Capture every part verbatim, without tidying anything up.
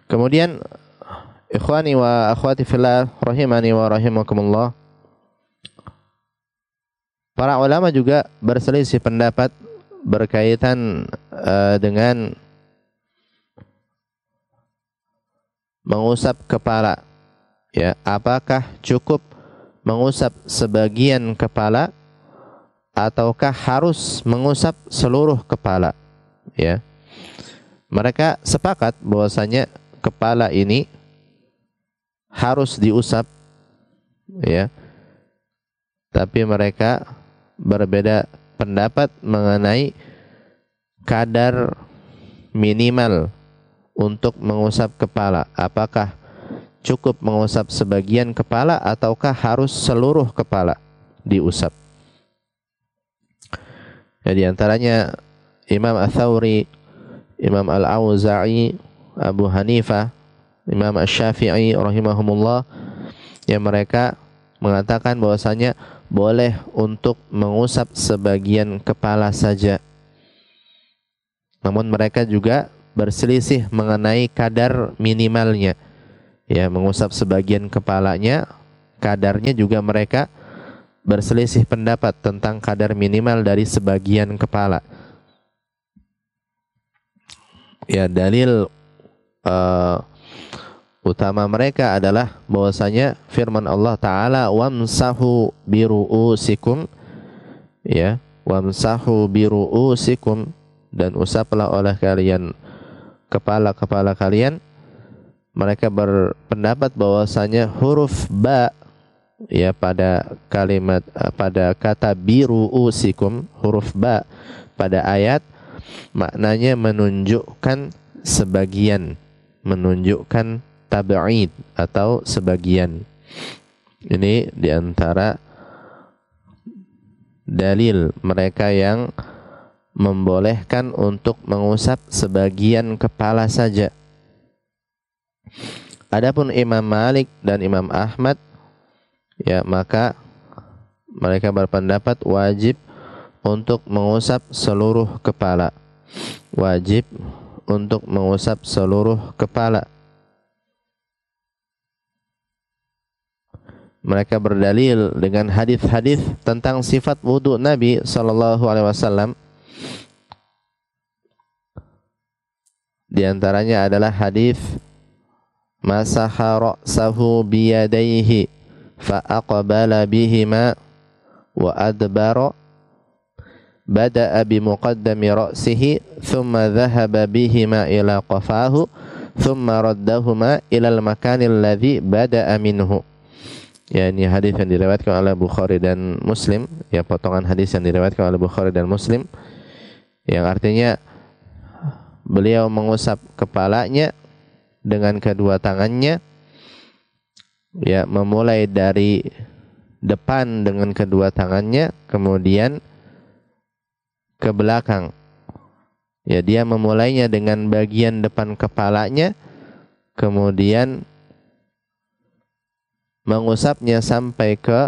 Kemudian ikhwani wa akhwati fillah rahimani wa rahimakumullah, para ulama juga berselisih pendapat berkaitan uh, dengan mengusap kepala. Ya, apakah cukup mengusap sebagian kepala ataukah harus mengusap seluruh kepala? Ya. Mereka sepakat bahwasanya kepala ini harus diusap, ya. Tapi mereka berbeda pendapat mengenai kadar minimal untuk mengusap kepala. Apakah cukup mengusap sebagian kepala ataukah harus seluruh kepala diusap? Ya, di antaranya Imam Ats-Tsauri, Imam Al-Auza'i, Abu Hanifah, Imam Asy-Syafi'i rahimahumullah, yang mereka mengatakan bahwasanya boleh untuk mengusap sebagian kepala saja. Namun mereka juga berselisih mengenai kadar minimalnya. Ya, mengusap sebagian kepalanya, kadarnya juga mereka berselisih pendapat tentang kadar minimal dari sebagian kepala. Ya, dalil uh, utama mereka adalah bahwasanya firman Allah Ta'ala, wamsahu biru'usikum, ya, wamsahu biru'usikum, dan usaplah oleh kalian kepala-kepala kalian. Mereka berpendapat bahwasanya huruf ba, ya, pada kalimat pada kata biru'usikum, huruf ba pada ayat maknanya menunjukkan sebagian, menunjukkan tab'id atau sebagian. Ini diantara dalil mereka yang membolehkan untuk mengusap sebagian kepala saja. Adapun Imam Malik dan Imam Ahmad, ya, maka mereka berpendapat wajib untuk mengusap seluruh kepala. Wajib untuk mengusap seluruh kepala. Mereka berdalil dengan hadis-hadis tentang sifat wudu Nabi sallallahu alaihi wasallam. Di antaranya adalah hadis masaha ra'sahu biyadaihi fa aqbala bihima wa adbara bada'a bi muqaddami ra'sihi thumma dhahaba bihima ila qafahu thumma raddahuma ila al-makani alladhi bada'a minhu. Ya, ini hadis yang diriwayatkan oleh Bukhari dan Muslim, ya, potongan hadis yang diriwayatkan oleh Bukhari dan Muslim, yang artinya beliau mengusap kepalanya dengan kedua tangannya, ya, memulai dari depan dengan kedua tangannya, kemudian ke belakang. Ya, dia memulainya dengan bagian depan kepalanya, kemudian mengusapnya sampai ke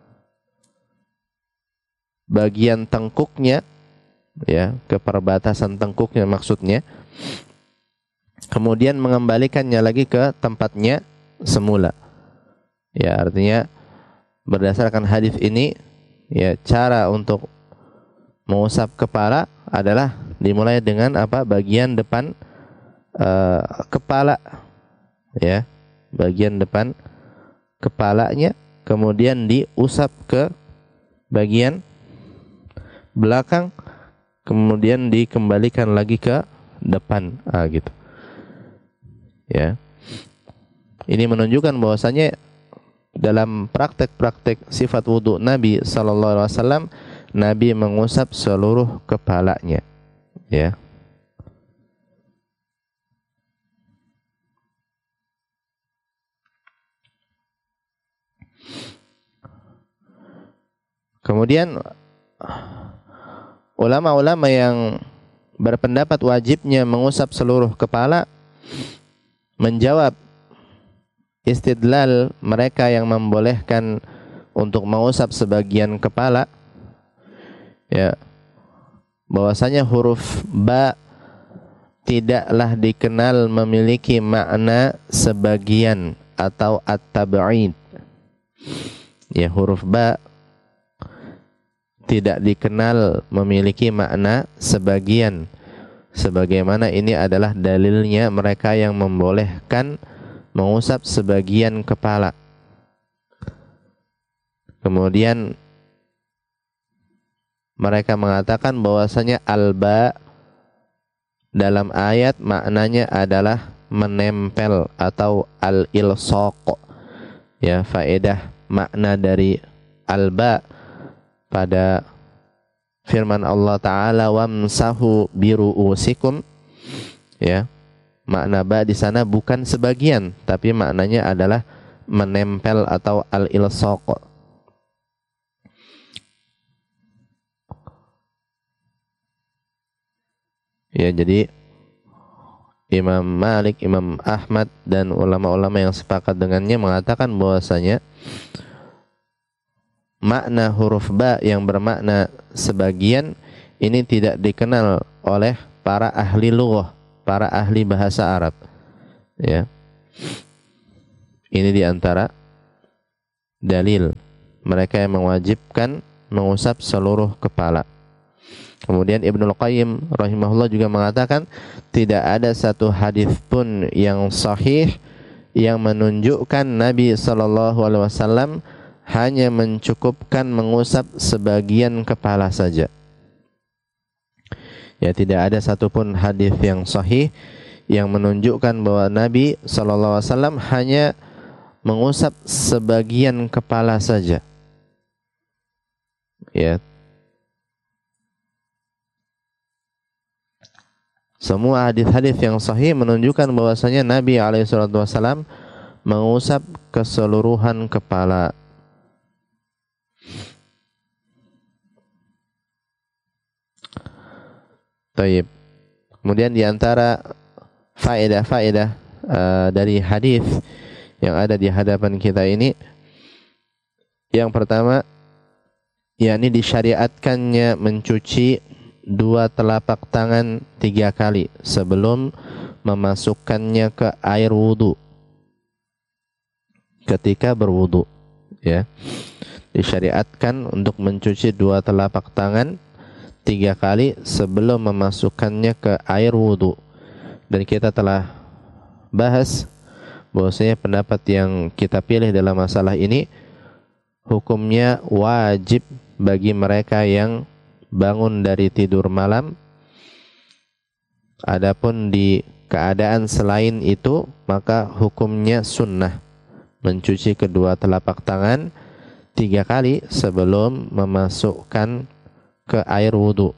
bagian tengkuknya, ya, ke perbatasan tengkuknya maksudnya. Kemudian mengembalikannya lagi ke tempatnya semula. Ya, artinya berdasarkan hadis ini, ya, cara untuk mengusap kepala adalah dimulai dengan apa? Bagian depan uh, kepala, ya, bagian depan kepalanya, kemudian diusap ke bagian belakang, kemudian dikembalikan lagi ke depan, ah, gitu. Ya, ini menunjukkan bahwasanya dalam praktek-praktek sifat wudu Nabi sallallahu alaihi wasallam, Nabi mengusap seluruh kepalanya, ya. Kemudian ulama-ulama yang berpendapat wajibnya mengusap seluruh kepala menjawab istidlal mereka yang membolehkan untuk mengusap sebagian kepala, ya, bahwasanya huruf ba tidaklah dikenal memiliki makna sebagian atau at-tab'id. Ya, huruf ba tidak dikenal memiliki makna sebagian, sebagaimana ini adalah dalilnya mereka yang membolehkan mengusap sebagian kepala. Kemudian mereka mengatakan bahwasanya alba dalam ayat maknanya adalah menempel atau al-ilsaq. Ya, faedah makna dari alba pada firman Allah Ta'ala wamsahu biru'usikum, ya, makna ba di sana bukan sebagian, tapi maknanya adalah menempel atau al-ilsaq. Ya, jadi Imam Malik, Imam Ahmad dan ulama-ulama yang sepakat dengannya mengatakan bahwasanya makna huruf ba yang bermakna sebagian ini tidak dikenal oleh para ahli lughah, para ahli bahasa Arab. Ya. Ini diantara dalil mereka yang mewajibkan mengusap seluruh kepala. Kemudian Ibnul Qayyim rahimahullah juga mengatakan tidak ada satu hadis pun yang sahih yang menunjukkan Nabi sallallahu alaihi wasallam hanya mencukupkan mengusap sebagian kepala saja. Ya, tidak ada satupun hadis yang sahih yang menunjukkan bahwa Nabi sallallahu alaihi wasallam hanya mengusap sebagian kepala saja. Ya. Semua hadis-hadis yang sahih menunjukkan bahwasanya Nabi alaihi salatu wasallam mengusap keseluruhan kepala. Taib. Kemudian di antara faedah-faedah uh, dari hadis yang ada di hadapan kita ini, yang pertama, yakni disyariatkannya mencuci dua telapak tangan tiga kali sebelum memasukkannya ke air wudu ketika berwudu. Ya, disyariatkan untuk mencuci dua telapak tangan tiga kali sebelum memasukkannya ke air wudu. Dan kita telah bahas bahwasanya pendapat yang kita pilih dalam masalah ini hukumnya wajib bagi mereka yang bangun dari tidur malam. Adapun di keadaan selain itu maka hukumnya sunnah mencuci kedua telapak tangan tiga kali sebelum memasukkan ke air wudu.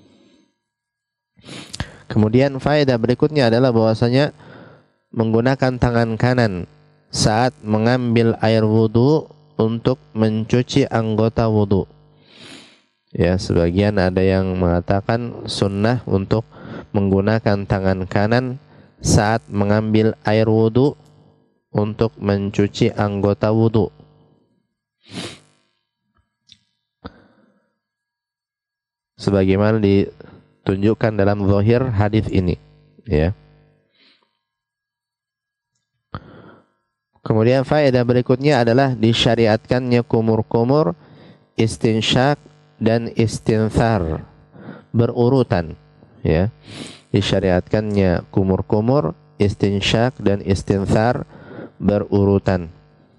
Kemudian faedah berikutnya adalah bahwasanya menggunakan tangan kanan saat mengambil air wudu untuk mencuci anggota wudu. Ya, sebagian ada yang mengatakan sunnah untuk menggunakan tangan kanan saat mengambil air wudu untuk mencuci anggota wudu. Sebagaimana ditunjukkan dalam zahir hadis ini, ya. Kemudian faedah berikutnya adalah disyariatkannya kumur-kumur, istinsyak dan istinthar berurutan, ya. Disyariatkannya kumur-kumur, istinsyak dan istinthar berurutan.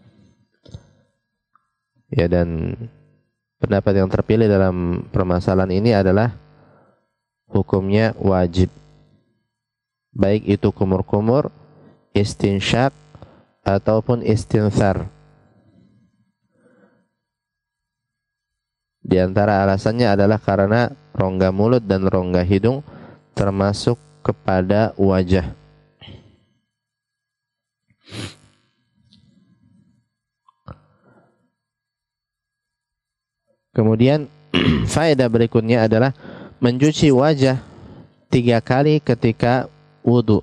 Ya, dan pendapat yang terpilih dalam permasalahan ini adalah hukumnya wajib, baik itu kumur-kumur, istinsyak ataupun istinthar. Di antara alasannya adalah karena rongga mulut dan rongga hidung termasuk kepada wajah. Kemudian faedah berikutnya adalah mencuci wajah tiga kali ketika wudu.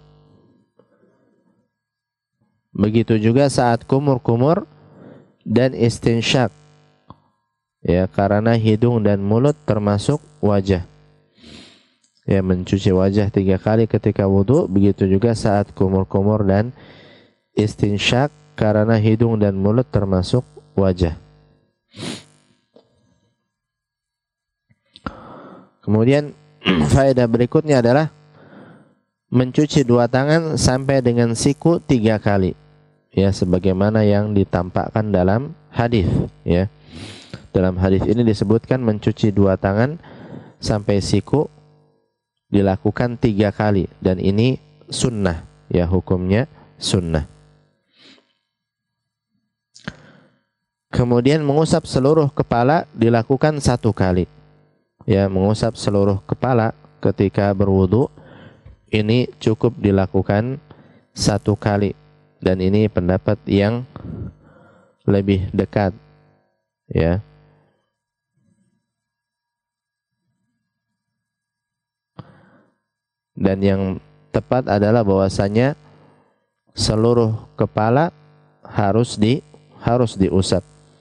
Begitu juga saat kumur-kumur dan istinsyak. Ya, karena hidung dan mulut termasuk wajah. Ya, mencuci wajah tiga kali ketika wudu, begitu juga saat kumur-kumur dan istinsyak, karena hidung dan mulut termasuk wajah. Kemudian faedah berikutnya adalah mencuci dua tangan sampai dengan siku tiga kali, ya, sebagaimana yang ditampakkan dalam hadis, ya. Dalam hadis ini disebutkan mencuci dua tangan sampai siku dilakukan tiga kali, dan ini sunnah, ya, hukumnya sunnah. Kemudian mengusap seluruh kepala dilakukan satu kali, ya, mengusap seluruh kepala ketika berwudu ini cukup dilakukan satu kali, dan ini pendapat yang lebih dekat, ya. Dan yang tepat adalah bahwasanya seluruh kepala harus di harus diusap.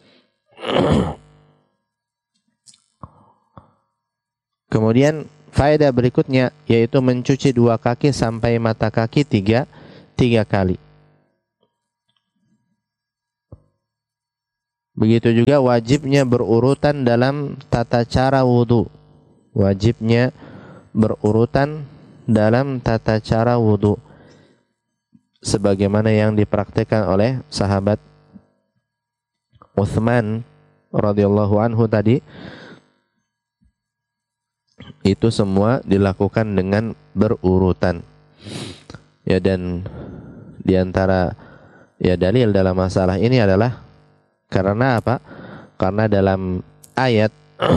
Kemudian faedah berikutnya yaitu mencuci dua kaki sampai mata kaki tiga tiga kali. Begitu juga wajibnya berurutan dalam tata cara wudu. Wajibnya berurutan dalam tata cara wudu, sebagaimana yang dipraktikkan oleh sahabat Utsman radhiyallahu anhu tadi. Itu semua dilakukan dengan berurutan, ya. Dan diantara, ya, dalil dalam masalah ini adalah karena apa? Karena dalam ayat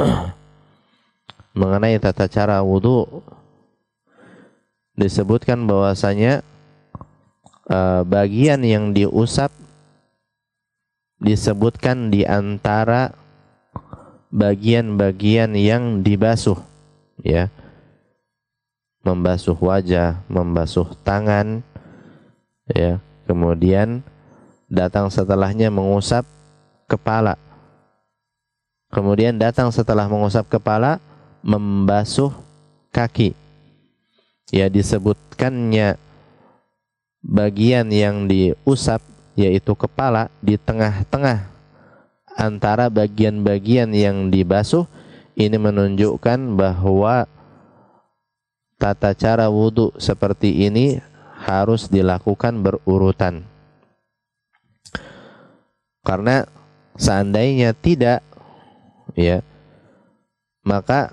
mengenai tata cara wudu disebutkan bahwasanya uh, bagian yang diusap disebutkan di antara bagian-bagian yang dibasuh, ya. Membasuh wajah, membasuh tangan, ya. Kemudian datang setelahnya mengusap kepala. Kemudian datang setelah mengusap kepala membasuh kaki. Ya, disebutkannya bagian yang diusap yaitu kepala di tengah-tengah antara bagian-bagian yang dibasuh. Ini menunjukkan bahwa tata cara wudu seperti ini harus dilakukan berurutan. Karena seandainya tidak, ya, maka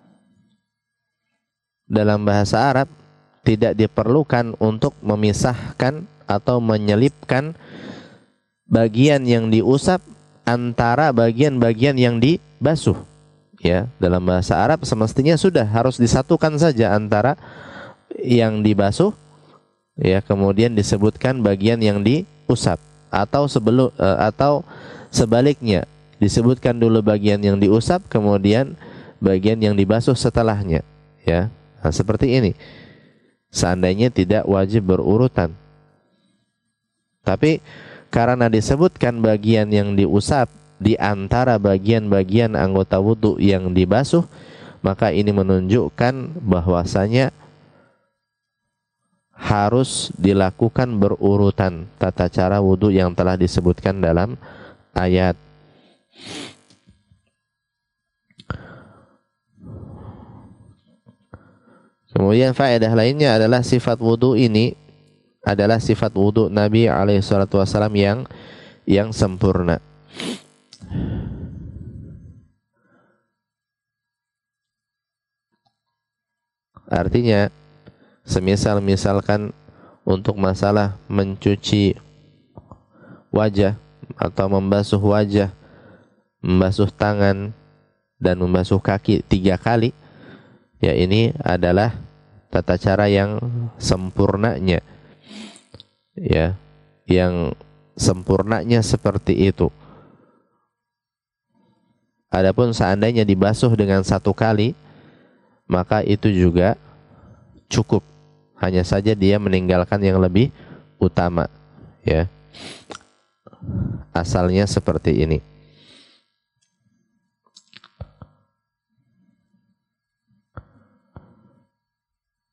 dalam bahasa Arab tidak diperlukan untuk memisahkan atau menyelipkan bagian yang diusap antara bagian-bagian yang dibasuh, ya. Dalam bahasa Arab semestinya sudah harus disatukan saja antara yang dibasuh, ya, kemudian disebutkan bagian yang diusap, atau sebelum atau sebaliknya, disebutkan dulu bagian yang diusap kemudian bagian yang dibasuh setelahnya, ya. Nah, seperti ini seandainya tidak wajib berurutan. Tapi karena disebutkan bagian yang diusap di antara bagian-bagian anggota wudu yang dibasuh, maka ini menunjukkan bahwasanya harus dilakukan berurutan tata cara wudu yang telah disebutkan dalam ayat. Kemudian faedah lainnya adalah sifat wudu ini adalah sifat wudu Nabi alaihi salatu wasallam yang yang sempurna. Artinya, semisal misalkan untuk masalah mencuci wajah atau membasuh wajah, membasuh tangan dan membasuh kaki tiga kali, ya, ini adalah tata cara yang sempurnanya, ya, yang sempurnanya seperti itu. Adapun seandainya dibasuh dengan satu kali, maka itu juga cukup. Hanya saja dia meninggalkan yang lebih utama, ya. Asalnya seperti ini.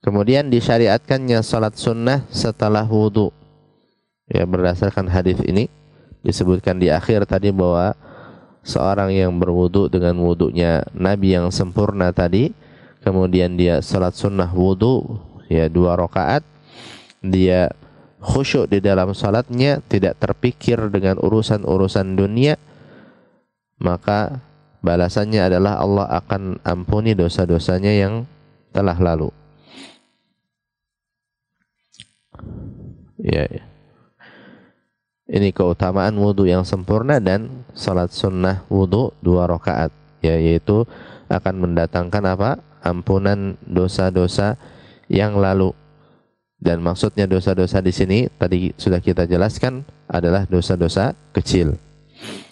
Kemudian disyariatkannya salat sunnah setelah wudu. Ya, berdasarkan hadis ini disebutkan di akhir tadi bahwa seorang yang berwudu dengan wudunya Nabi yang sempurna tadi, kemudian dia salat sunnah wudu, ya dua rakaat, dia khusyuk di dalam salatnya, tidak terpikir dengan urusan-urusan dunia, maka balasannya adalah Allah akan ampuni dosa-dosanya yang telah lalu. Ya, ya. Ini keutamaan wudu yang sempurna dan salat sunnah wudu dua rakaat, ya, yaitu akan mendatangkan apa? Ampunan dosa-dosa yang lalu. Dan maksudnya dosa-dosa di sini tadi sudah kita jelaskan adalah dosa-dosa kecil.